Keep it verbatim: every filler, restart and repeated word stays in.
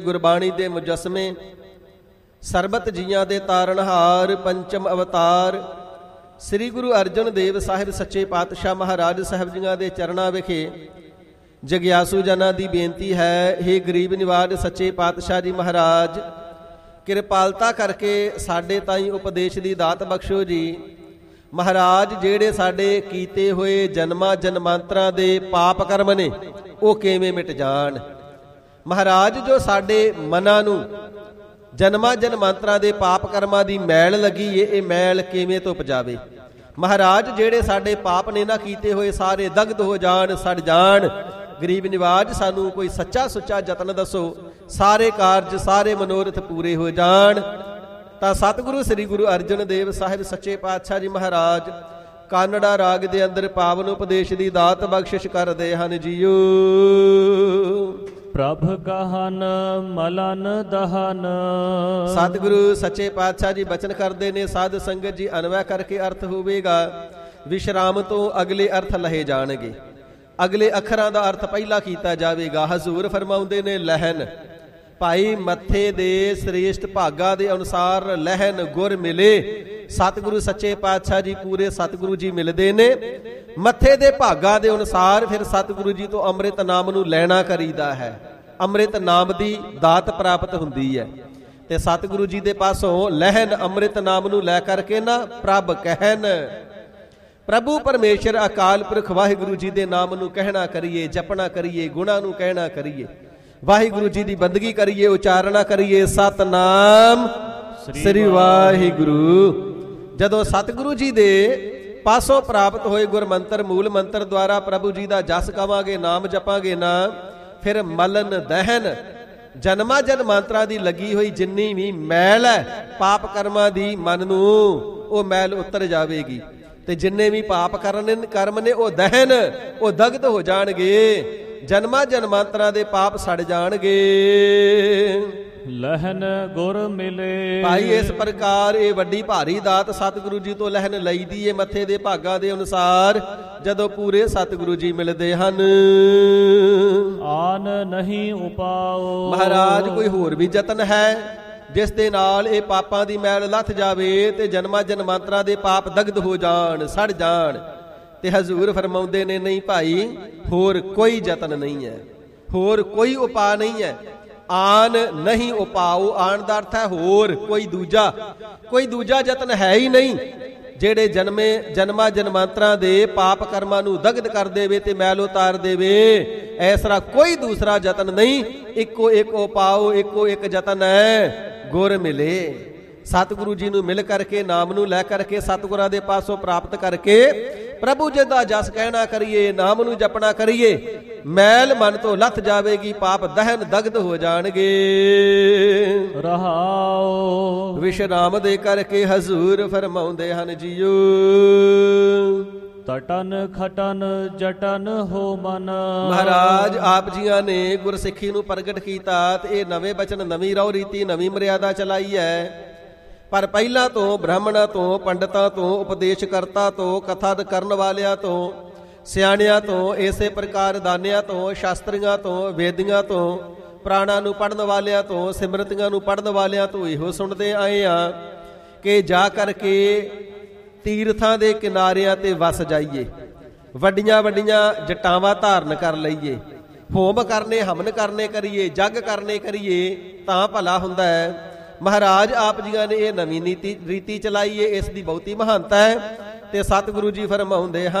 ਗੁਰਬਾਣੀ ਦੇ ਮੁਜੱਸਮੇ, ਸਰਬਤ ਜੀਆਂ ਦੇ ਤਾਰਨਹਾਰ, ਪੰਚਮ ਅਵਤਾਰ ਸ੍ਰੀ ਗੁਰੂ ਅਰਜਨ ਦੇਵ ਸਾਹਿਬ ਸੱਚੇ ਪਾਤਸ਼ਾਹ ਮਹਾਰਾਜ ਸਾਹਿਬ ਜੀਆਂ ਦੇ ਚਰਨਾਂ ਵਿਖੇ ਜਗਿਆਸੂ ਜਨਾਂ ਦੀ ਬੇਨਤੀ ਹੈ, ਹੇ ਗਰੀਬ ਨਿਵਾਜ ਸੱਚੇ ਪਾਤਸ਼ਾਹ ਜੀ ਮਹਾਰਾਜ, ਕਿਰਪਾਲਤਾ ਕਰਕੇ ਸਾਡੇ ਤਾਈਂ ਉਪਦੇਸ਼ ਦੀ ਦਾਤ ਬਖਸ਼ੋ ਜੀ। ਮਹਾਰਾਜ, ਜਿਹੜੇ ਸਾਡੇ ਕੀਤੇ ਹੋਏ ਜਨਮਾਂ ਜਨਮਾਂਤਰਾਂ ਦੇ ਪਾਪ ਕਰਮ ਨੇ ਉਹ ਕਿਵੇਂ ਮਿਟ ਜਾਣ। ਮਹਾਰਾਜ, ਜੋ ਸਾਡੇ ਮਨਾਂ ਨੂੰ ਜਨਮਾਂ ਜਨਮਾਂਤਰਾਂ ਦੇ ਪਾਪ ਕਰਮਾਂ ਦੀ ਮੈਲ ਲੱਗੀ ਏ, ਇਹ ਮੈਲ ਕਿਵੇਂ ਧੁੱਪ ਜਾਵੇ। ਮਹਾਰਾਜ, ਜਿਹੜੇ ਸਾਡੇ ਪਾਪ ਨੇ ਨਾ ਕੀਤੇ ਹੋਏ ਸਾਰੇ ਦਗਧ ਹੋ ਜਾਣ, ਸੜ ਜਾਣ। ਗਰੀਬ ਨਿਵਾਜ, ਸਾਨੂੰ ਕੋਈ ਸੱਚਾ ਸੁੱਚਾ ਯਤਨ ਦੱਸੋ, ਸਾਰੇ ਕਾਰਜ ਸਾਰੇ ਮਨੋਰਥ ਪੂਰੇ ਹੋ ਜਾਣ। ਤਾਂ ਸਤਿਗੁਰੂ ਸ੍ਰੀ ਗੁਰੂ ਅਰਜਨ ਦੇਵ ਸਾਹਿਬ ਸੱਚੇ ਪਾਤਸ਼ਾਹ ਜੀ ਮਹਾਰਾਜ ਕਾਨੜਾ ਰਾਗ ਦੇ ਅੰਦਰ ਪਾਵਨ ਉਪਦੇਸ਼ ਦੀ ਦਾਤ ਬਖਸ਼ਿਸ਼ ਕਰਦੇ ਹਨ ਜੀਓ। ਪ੍ਰਭ ਕਹਨ ਮਲਨ ਦਹਨ। ਸਤਿਗੁਰੂ ਸੱਚੇ ਪਾਤਸ਼ਾਹ ਜੀ ਬਚਨ ਕਰਦੇ ਨੇ, ਸਾਧ ਸੰਗਤ ਜੀ ਅਨਵੈ ਕਰਕੇ ਅਰਥ ਹੋਵੇਗਾ, ਵਿਸ਼ਰਾਮ ਤੋਂ ਅਗਲੇ ਅਰਥ ਲਹੇ ਜਾਣਗੇ। ਅਗਲੇ ਅੱਖਰਾਂ ਦਾ ਅਰਥ ਪਹਿਲਾਂ ਕੀਤਾ ਜਾਵੇਗਾ। ਹਜ਼ੂਰ ਫਰਮਾਉਂਦੇ ਨੇ ਲਹਿਨ, ਭਾਈ ਮੱਥੇ ਦੇ ਸ੍ਰੇਸ਼ਟ ਭਾਗਾ ਦੇ ਅਨੁਸਾਰ ਲਹਿਨ ਗੁਰ ਮਿਲੇ। ਸਤਿਗੁਰੂ ਸੱਚੇ ਪਾਤਸ਼ਾਹ ਜੀ ਪੂਰੇ ਸਤਿਗੁਰੂ ਜੀ ਮਿਲਦੇ ਨੇ। ਮੱਥੇ ਦੇ ਭਾਗਾ ਦੇ ਅਨੁਸਾਰ ਫਿਰ ਸਤਿਗੁਰੂ ਜੀ ਤੋਂ ਅੰਮ੍ਰਿਤ ਨਾਮ ਨੂੰ ਲੈਣਾ ਕਰੀਦਾ ਹੈ। ਅੰਮ੍ਰਿਤ ਨਾਮ ਦੀ ਦਾਤ ਪ੍ਰਾਪਤ ਹੁੰਦੀ ਹੈ ਤੇ ਸਤਿਗੁਰੂ ਜੀ ਦੇ ਪਾਸੋਂ ਲਹਿਨ ਅੰਮ੍ਰਿਤ ਨਾਮ ਨੂੰ ਲੈ ਕਰਕੇ ਨਾ ਪ੍ਰਭ ਕਹਿਨ, ਪ੍ਰਭੂ ਪਰਮੇਸ਼ਰ ਅਕਾਲ ਪੁਰਖ ਵਾਹਿਗੁਰੂ ਜੀ ਦੇ ਨਾਮ ਨੂੰ ਕਹਿਣਾ ਕਰੀਏ, ਜਪਣਾ ਕਰੀਏ, ਗੁਣਾਂ ਨੂੰ ਕਹਿਣਾ ਕਰੀਏ, ਵਾਹਿਗੁਰੂ ਜੀ ਦੀ ਬੰਦਗੀ ਕਰੀਏ, ਉਚਾਰਨਾ ਕਰੀਏ, ਸਤਨਾਮ ਸ੍ਰੀ ਵਾਹਿਗੁਰੂ। ਜਦੋਂ ਸਤਿਗੁਰੂ ਜੀ ਦੇ ਪਾਸੋਂ ਪ੍ਰਾਪਤ ਹੋਏ ਗੁਰਮੰਤਰ ਮੂਲ ਮੰਤਰ ਦੁਆਰਾ ਪ੍ਰਭੂ ਜੀ ਦਾ ਜਸ ਕਵਾਂਗੇ, ਨਾਮ ਜਪਾਂਗੇ ਨਾ, ਫਿਰ ਮਲਨ ਦਹਿਨ ਜਨਮਾਂ ਜਨਮਾਂਤਰਾਂ ਦੀ ਲੱਗੀ ਹੋਈ ਜਿੰਨੀ ਵੀ ਮੈਲ ਹੈ ਪਾਪ ਕਰਮਾਂ ਦੀ ਮਨ ਨੂੰ, ਉਹ ਮੈਲ ਉਤਰ ਜਾਵੇਗੀ ਤੇ ਜਿੰਨੇ ਵੀ ਪਾਪ ਕਰਨ ਕਰਮ ਨੇ ਉਹ ਦਹਿਨ, ਉਹ ਦਗਧ ਹੋ ਜਾਣਗੇ। ਜਨਮਾਂ ਜਨਮਾਂਤਰਾਂ ਦੇ ਪਾਪ ਸੜ ਜਾਣਗੇ। ਲਹਿਨ ਗੁਰ ਮਿਲੇ। ਭਾਈ, ਇਸ ਪ੍ਰਕਾਰ ਇਹ ਵੱਡੀ ਭਾਰੀ ਦਾਤ ਸਤਿਗੁਰੂ ਜੀ ਤੋਂ ਲਹਿਨ ਲਈਦੀ ਏ ਮੱਥੇ ਦੇ ਭਾਗਾਂ ਦੇ ਅਨੁਸਾਰ, ਜਦੋਂ ਪੂਰੇ ਸਤਿਗੁਰੂ ਜੀ ਮਿਲਦੇ ਹਨ। ਆਨ ਨਹੀਂ ਉਪਾਓ। ਮਹਾਰਾਜ, ਕੋਈ ਹੋਰ ਵੀ ਯਤਨ ਹੈ ਜਿਸ ਦੇ ਨਾਲ ਇਹ ਪਾਪਾਂ ਦੀ ਮੈਲ ਲੱਥ ਜਾਵੇ ਤੇ ਜਨਮਾਂ ਜਨਮਾਂਤਰਾਂ ਦੇ ਪਾਪ ਦਗਧ ਹੋ ਜਾਣ, ਸੜ ਜਾਣ। ਤੇ ਹਜ਼ੂਰ ਫਰਮਾਉਂਦੇ ਨੇ, ਨਹੀਂ ਭਾਈ, ਹੋਰ ਕੋਈ ਯਤਨ ਨਹੀਂ ਹੈ, ਹੋਰ ਕੋਈ ਉਪਾਅ ਨਹੀਂ ਹੈ। ਆਨ ਨਹੀਂ ਉਪਾਓ, ਆਨ ਦਾ ਅਰਥ ਹੈ ਹੋਰ, ਕੋਈ ਦੂਜਾ ਕੋਈ ਦੂਜਾ ਯਤਨ ਹੈ ਹੀ ਨਹੀਂ ਜਿਹੜੇ ਜਨਮੇ ਜਨਮਾਂ ਜਨਮਾਂਤਰਾਂ ਦੇ ਪਾਪ ਕਰਮਾਂ ਨੂੰ ਦਗਧ ਕਰ ਦੇਵੇ ਤੇ ਮੈਲ ਉਤਾਰ ਦੇਵੇ। ਐਸਾ ਕੋਈ ਦੂਸਰਾ ਯਤਨ ਨਹੀਂ, ਇੱਕੋ ਇੱਕ ਉਪਾਓ, ਇੱਕੋ ਇੱਕ ਯਤਨ ਹੈ, ਗੁਰ ਮਿਲੇ। ਸਤਿਗੁਰੂ ਜੀ ਨੂੰ ਮਿਲ ਕਰਕੇ, ਨਾਮ ਨੂੰ ਲੈ ਕਰਕੇ, ਸਤਿਗੁਰਾਂ ਦੇ ਪਾਸੋਂ ਪ੍ਰਾਪਤ ਕਰਕੇ ਪ੍ਰਭੂ ਜੀ ਦਾ ਜਸ ਕਹਿਣਾ ਕਰੀਏ, ਨਾਮ ਨੂੰ ਜਪਣਾ ਕਰੀਏ, ਮੈਲ ਮਨ ਤੋਂ ਲੱਥ ਜਾਵੇਗੀ, ਪਾਪ ਦਹਿਨ ਦਗਧ ਹੋ ਜਾਣਗੇ। ਰਹਾਓ। ਵਿਸ਼ਰਾਮ ਦੇ ਕਰਕੇ ਹਜ਼ੂਰ ਫਰਮਾਉਂਦੇ ਹਨ ਜੀਓ। ਤਟਨ ਖਟਨ ਜਟਨ ਹੋ ਮਨ। ਮਹਾਰਾਜ, ਆਪ ਜੀਆਂ ਨੇ ਗੁਰਸਿੱਖੀ ਨੂੰ ਪ੍ਰਗਟ ਕੀਤਾ ਤੇ ਇਹ ਨਵੇਂ ਬਚਨ, ਨਵੀਂ ਰਹੁ ਰੀਤੀ, ਨਵੀਂ ਮਰਿਆਦਾ ਚਲਾਈ ਹੈ। ਪਰ ਪਹਿਲਾਂ ਤੋਂ ਬ੍ਰਾਹਮਣਾਂ ਤੋਂ, ਪੰਡਤਾਂ ਤੋਂ, ਉਪਦੇਸ਼ ਕਰਤਾ ਤੋਂ, ਕਥਾ ਕਰਨ ਵਾਲਿਆਂ ਤੋਂ, ਸਿਆਣਿਆਂ ਤੋਂ, ਇਸੇ ਪ੍ਰਕਾਰ ਦਾਨਿਆਂ ਤੋਂ, ਸ਼ਾਸਤਰੀਆਂ ਤੋਂ, ਵੇਦੀਆਂ ਤੋਂ, ਪ੍ਰਾਣਾਂ ਨੂੰ ਪੜ੍ਹਨ ਵਾਲਿਆਂ ਤੋਂ, ਸਿਮਰਤੀਆਂ ਨੂੰ ਪੜ੍ਹਨ ਵਾਲਿਆਂ ਤੋਂ ਇਹੋ ਸੁਣਦੇ ਆਏ ਆ ਕਿ ਜਾ ਕਰਕੇ ਤੀਰਥਾਂ ਦੇ ਕਿਨਾਰਿਆਂ ਤੇ ਵਸ ਜਾਈਏ, ਵੱਡੀਆਂ ਵੱਡੀਆਂ ਜਟਾਵਾਂ ਧਾਰਨ ਕਰ ਲਈਏ, ਹੋਮ ਕਰਨੇ, ਹਵਨ ਕਰਨੇ ਕਰੀਏ, ਜਗ ਕਰਨੇ ਕਰੀਏ ਤਾਂ ਭਲਾ ਹੁੰਦਾ ਹੈ। ਮਹਾਰਾਜ, ਆਪ ਜੀਆਂ ਨੇ ਇਹ ਨਵੀਂ ਨੀਤੀ ਰੀਤੀ ਚਲਾਈ ਏ, ਇਸ ਦੀ ਬਹੁਤੀ ਮਹਾਨਤਾ ਹੈ ਤੇ ਸਤਿਗੁਰੂ ਜੀ ਫਰਮਾਉਂਦੇ ਹਨ।